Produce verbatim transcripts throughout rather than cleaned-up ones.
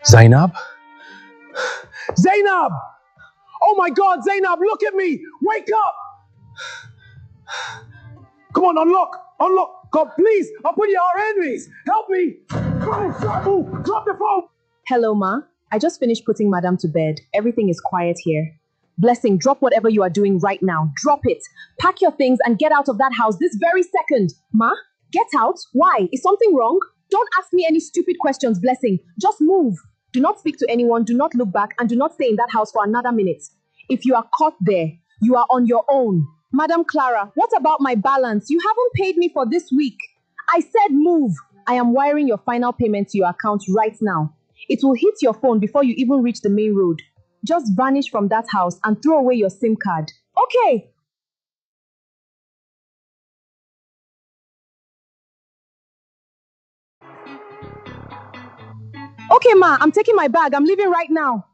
Zainab? Zainab! Oh my God, Zainab, look at me! Wake up! Come on, unlock! Unlock! God, please! I'll put you our enemies! Help me! Come on, Shabu! Drop the phone! Hello, Ma. I just finished putting Madam to bed. Everything is quiet here. Blessing, drop whatever you are doing right now. Drop it. Pack your things and get out of that house this very second. Ma, get out? Why? Is something wrong? Don't ask me any stupid questions, Blessing. Just move. Do not speak to anyone, do not look back, and do not stay in that house for another minute. If you are caught there, you are on your own. Madam Clara, what about my balance? You haven't paid me for this week. I said move. I am wiring your final payment to your account right now. It will hit your phone before you even reach the main road. Just vanish from that house and throw away your SIM card. Okay. Okay, Ma, I'm taking my bag. I'm leaving right now.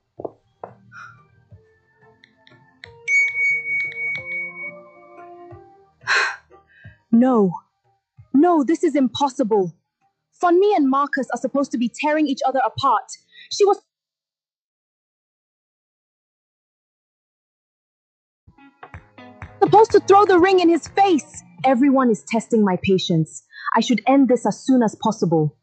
No. No, this is impossible. Funmi and Marcus are supposed to be tearing each other apart. She was supposed to throw the ring in his face. Everyone is testing my patience. I should end this as soon as possible.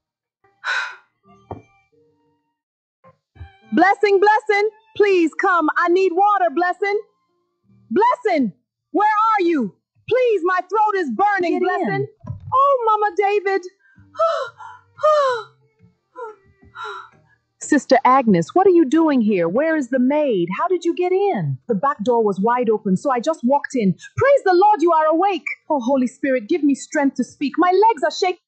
Blessing, Blessing, please come. I need water, Blessing. Blessing, where are you? Please, my throat is burning, Get Blessing. In. Oh, Mama David. Sister Agnes, what are you doing here? Where is the maid? How did you get in? The back door was wide open, so I just walked in. Praise the Lord, you are awake. Oh, Holy Spirit, give me strength to speak. My legs are shaking.